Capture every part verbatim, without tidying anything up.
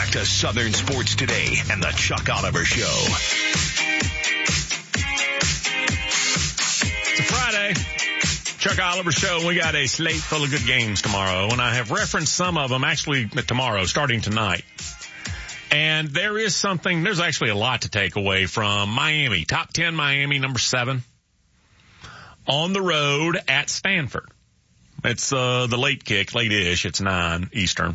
Back to Southern Sports Today and the Chuck Oliver Show. It's a Friday. Chuck Oliver Show. We got a slate full of good games tomorrow, and I have referenced some of them actually tomorrow, starting tonight. And there is something, there's actually a lot to take away from Miami. Top ten Miami, number seven. On the road at Stanford. It's uh, the late kick, late-ish. It's nine Eastern.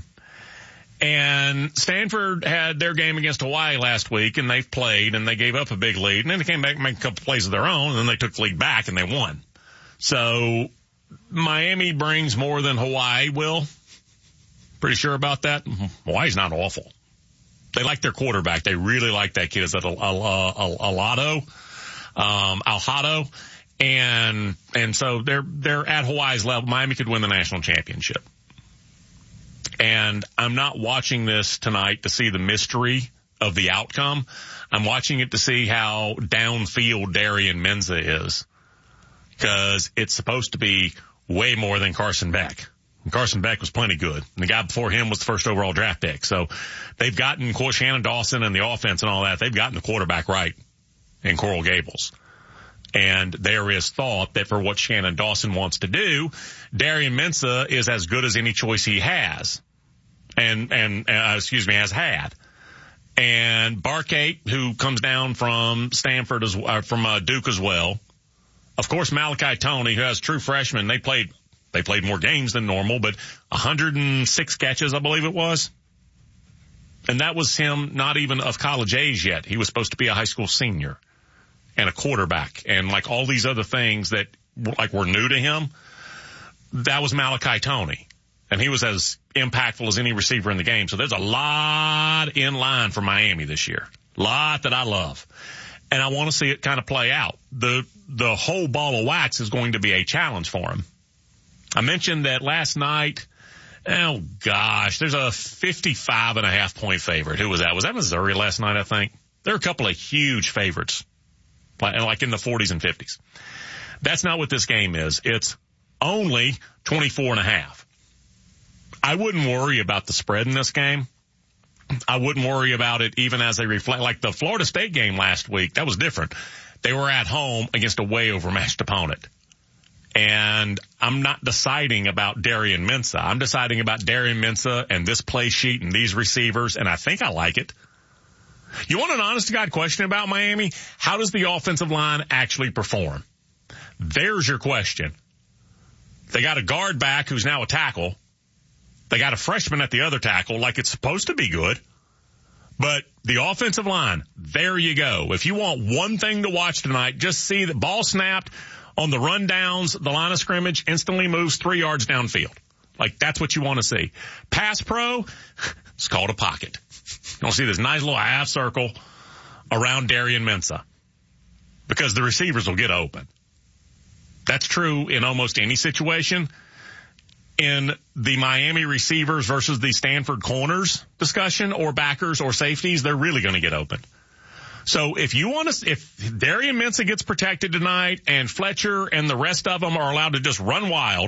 And Stanford had their game against Hawaii last week, and they've played, and they gave up a big lead. And then they came back and made a couple plays of their own, and then they took the lead back, and they won. So Miami brings more than Hawaii will. Pretty sure about that? Hawaii's not awful. They like their quarterback. They really like that kid. Is that Alado? Um, Alhado? And, and so they're, they're at Hawaii's level. Miami could win the national championship. And I'm not watching this tonight to see the mystery of the outcome. I'm watching it to see how downfield Darian Menza is. Because it's supposed to be way more than Carson Beck. And Carson Beck was plenty good. And the guy before him was the first overall draft pick. So they've gotten, of course, Shannon Dawson and the offense and all that. They've gotten the quarterback right in Coral Gables. And there is thought that for what Shannon Dawson wants to do, Darian Menza is as good as any choice he has. And, and, uh, excuse me, has had. And Barkate, who comes down from Stanford as, uh, from, uh, Duke as well. Of course, Malachi Tony, who has true freshman, they played, they played more games than normal, but one hundred six catches, I believe it was. And that was him not even of college age yet. He was supposed to be a high school senior and a quarterback and like all these other things that like were new to him. That was Malachi Tony. And he was as impactful as any receiver in the game. So there's a lot in line for Miami this year. A lot that I love. And I want to see it kind of play out. The, the whole ball of wax is going to be a challenge for him. I mentioned that last night. Oh gosh, there's a fifty-five and a half point favorite. Who was that? Was that Missouri last night? I think there are a couple of huge favorites, like in the forties and fifties. That's not what this game is. It's only twenty-four and a half. I wouldn't worry about the spread in this game. I wouldn't worry about it even as they reflect, like the Florida State game last week. That was different. They were at home against a way overmatched opponent. And I'm not deciding about Darian Menza. I'm deciding about Darian Menza and this play sheet and these receivers, and I think I like it. You want an honest-to-God question about Miami? How does the offensive line actually perform? There's your question. They got a guard back who's now a tackle. They got a freshman at the other tackle, like it's supposed to be good. But the offensive line, there you go. If you want one thing to watch tonight, just see the ball snapped on the rundowns, the line of scrimmage instantly moves three yards downfield. Like, that's what you want to see. Pass pro, it's called a pocket. You don't see this nice little half circle around Darian Menza because the receivers will get open. That's true in almost any situation. In the Miami receivers versus the Stanford corners discussion or backers or safeties, they're really going to get open. So if you want to, if Darian Menza gets protected tonight and Fletcher and the rest of them are allowed to just run wild,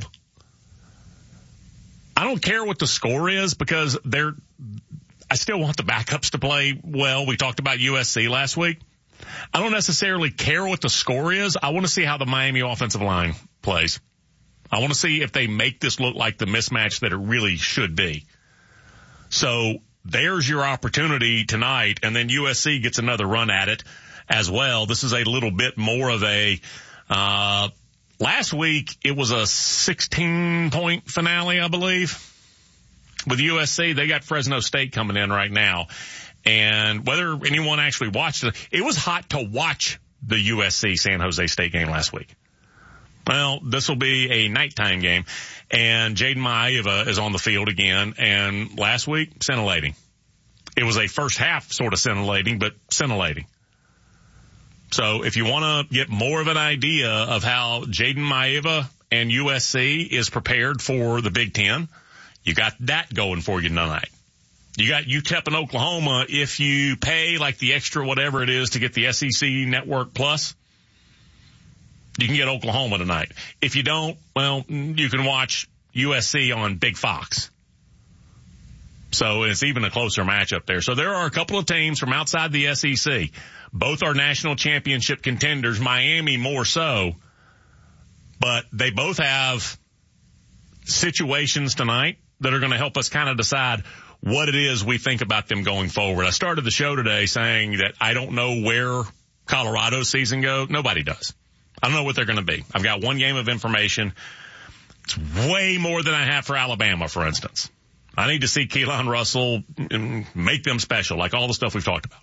I don't care what the score is because they're, I still want the backups to play well. We talked about U S C last week. I don't necessarily care what the score is. I want to see how the Miami offensive line plays. I want to see if they make this look like the mismatch that it really should be. So there's your opportunity tonight, and then U S C gets another run at it as well. This is a little bit more of a, uh, last week it was a sixteen point finale, I believe. With U S C, they got Fresno State coming in right now. And whether anyone actually watched it, it was hot to watch the U S C San Jose State game last week. Well, this will be a nighttime game, and Jaden Maeva is on the field again, and last week, scintillating. It was a first half sort of scintillating, but scintillating. So if you want to get more of an idea of how Jaden Maeva and U S C is prepared for the Big Ten, you got that going for you tonight. You got U T E P and Oklahoma. If you pay like the extra whatever it is to get the S E C Network Plus, you can get Oklahoma tonight. If you don't, well, you can watch U S C on Big Fox. So it's even a closer matchup there. So there are a couple of teams from outside the S E C. Both are national championship contenders, Miami more so, but they both have situations tonight that are going to help us kind of decide what it is we think about them going forward. I started the show today saying that I don't know where Colorado's season goes. Nobody does. I don't know what they're going to be. I've got one game of information. It's way more than I have for Alabama, for instance. I need to see Keelan Russell make them special, like all the stuff we've talked about.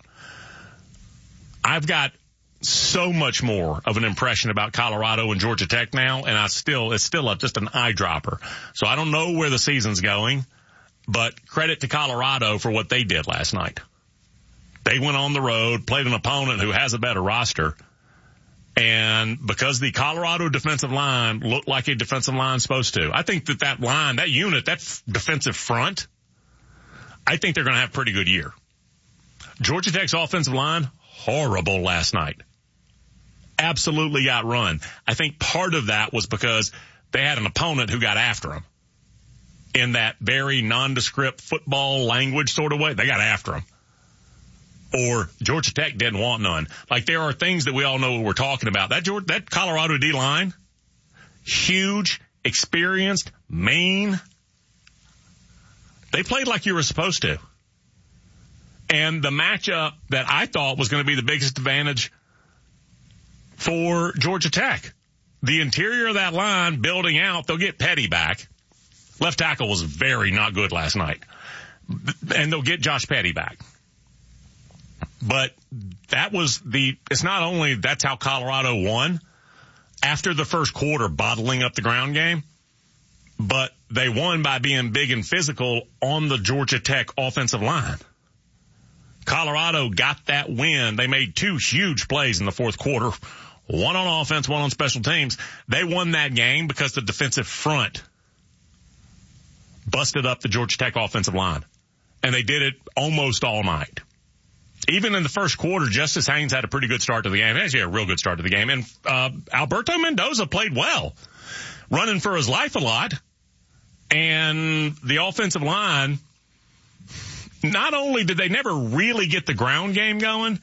I've got so much more of an impression about Colorado and Georgia Tech now, and I still, it's still a, just an eyedropper. So I don't know where the season's going, but credit to Colorado for what they did last night. They went on the road, played an opponent who has a better roster, and because the Colorado defensive line looked like a defensive line's supposed to, I think that that line, that unit, that f- defensive front, I think they're going to have a pretty good year. Georgia Tech's offensive line, horrible last night. Absolutely got run. I think part of that was because they had an opponent who got after them in that very nondescript football language sort of way. They got after them. Or Georgia Tech didn't want none. Like, there are things that we all know what we're talking about. That Georgia, that Colorado D-line, huge, experienced, mean. They played like you were supposed to. And the matchup that I thought was going to be the biggest advantage for Georgia Tech, the interior of that line building out, they'll get Petty back. Left tackle was very not good last night. And they'll get Josh Petty back. But that was the, it's not only that's how Colorado won after the first quarter, bottling up the ground game, but they won by being big and physical on the Georgia Tech offensive line. Colorado got that win. They made two huge plays in the fourth quarter, one on offense, one on special teams. They won that game because the defensive front busted up the Georgia Tech offensive line. And they did it almost all night. Even in the first quarter, Justice Haynes had a pretty good start to the game. Actually, a real good start to the game. And uh, Alberto Mendoza played well, running for his life a lot. And the offensive line, not only did they never really get the ground game going,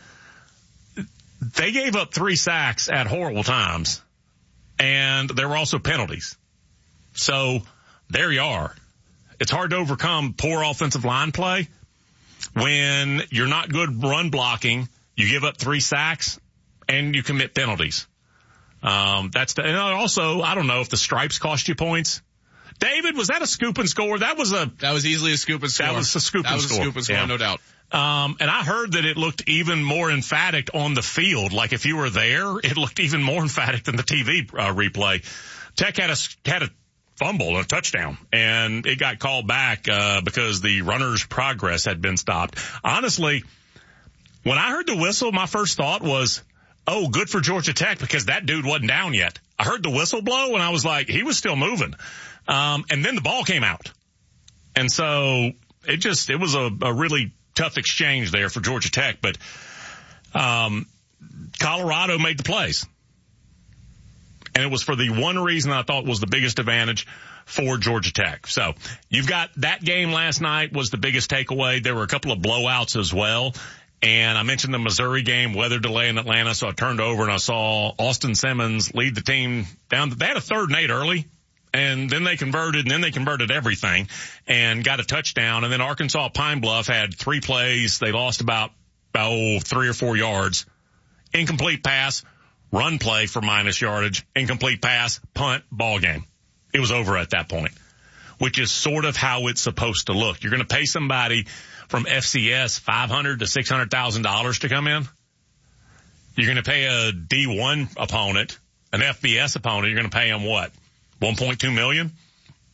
they gave up three sacks at horrible times. And there were also penalties. So there you are. It's hard to overcome poor offensive line play. When you're not good run blocking, you give up three sacks and you commit penalties. Um, that's the, and also, I don't know if the stripes cost you points. David, was that a scoop and score? That was a, that was easily a scoop and score. That was a scoop that and was score. a scoop and score, yeah. no doubt. Um, and I heard that it looked even more emphatic on the field. Like if you were there, it looked even more emphatic than the T V uh, replay. Tech had a, had a, fumble, a touchdown, and it got called back uh because the runner's progress had been stopped. Honestly, when I heard the whistle, my first thought was, oh, good for Georgia Tech, because that dude wasn't down yet. I heard the whistle blow, and I was like, he was still moving. Um and then the ball came out. And so it just, it was a, a really tough exchange there for Georgia Tech, but um Colorado made the plays. And it was for the one reason I thought was the biggest advantage for Georgia Tech. So you've got that game last night was the biggest takeaway. There were a couple of blowouts as well. And I mentioned the Missouri game, weather delay in Atlanta. So I turned over and I saw Austin Simmons lead the team down. They had a third and eight early, and then they converted, and then they converted everything and got a touchdown. And then Arkansas Pine Bluff had three plays. They lost about, oh, three or four yards. Incomplete pass. Run play for minus yardage, incomplete pass, punt, ball game. It was over at that point, which is sort of how it's supposed to look. You're going to pay somebody from F C S five hundred thousand to six hundred thousand dollars to come in. You're going to pay a D one opponent, an F B S opponent. You're going to pay them what? one point two million dollars?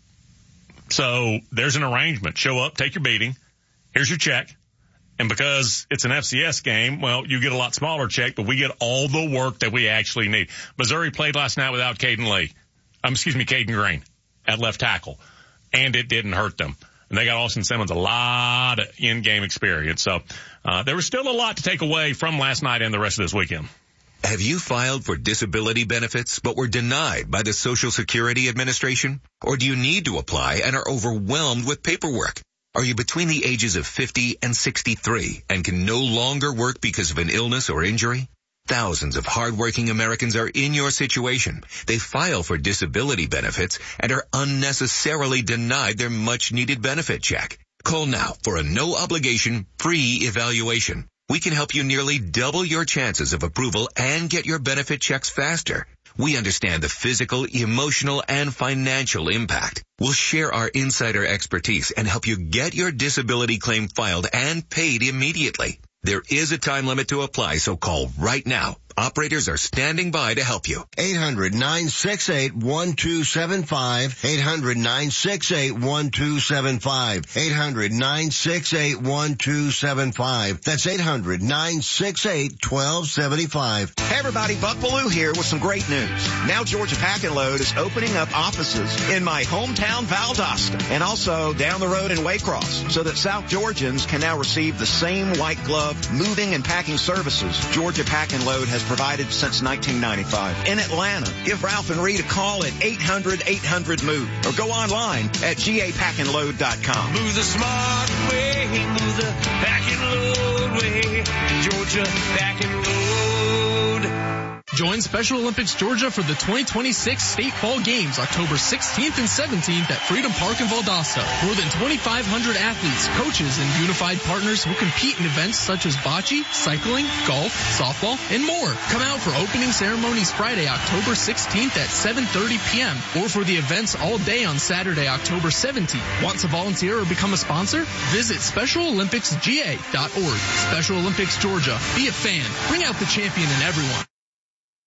So there's an arrangement. Show up, take your beating. Here's your check. And because it's an F C S game, well, you get a lot smaller check, but we get all the work that we actually need. Missouri played last night without Caden Lee. Um, excuse me, Caden Green at left tackle. And it didn't hurt them. And they got Austin Simmons a lot of in-game experience. So, uh, there was still a lot to take away from last night and the rest of this weekend. Have you filed for disability benefits but were denied by the Social Security Administration? Or do you need to apply and are overwhelmed with paperwork? Are you between the ages of fifty and sixty-three and can no longer work because of an illness or injury? Thousands of hardworking Americans are in your situation. They file for disability benefits and are unnecessarily denied their much-needed benefit check. Call now for a no-obligation, free evaluation. We can help you nearly double your chances of approval and get your benefit checks faster. We understand the physical, emotional, and financial impact. We'll share our insider expertise and help you get your disability claim filed and paid immediately. There is a time limit to apply, so call right now. Operators are standing by to help you. eight hundred, nine six eight, one two seven five. eight hundred, nine six eight, one two seven five. eight hundred, nine six eight, one two seven five. That's eight hundred, nine six eight, one two seven five. Hey everybody, Buck Bellew here with some great news. Now Georgia Pack and Load is opening up offices in my hometown Valdosta and also down the road in Waycross so that South Georgians can now receive the same white glove moving and packing services Georgia Pack and Load has provided since nineteen ninety-five. In Atlanta, give Ralph and Reed a call at eight hundred, eight hundred, move or go online at G A pack and load dot com. Move the smart way, move the pack and load way, Georgia Pack and Load. Join Special Olympics Georgia for the twenty twenty-six State Fall Games, October sixteenth and seventeenth at Freedom Park in Valdosta. More than twenty-five hundred athletes, coaches, and unified partners will compete in events such as bocce, cycling, golf, softball, and more. Come out for opening ceremonies Friday, October sixteenth at seven thirty p.m. or for the events all day on Saturday, October seventeenth. Want to volunteer or become a sponsor? Visit special olympics g a dot org. Special Olympics Georgia. Be a fan. Bring out the champion in everyone.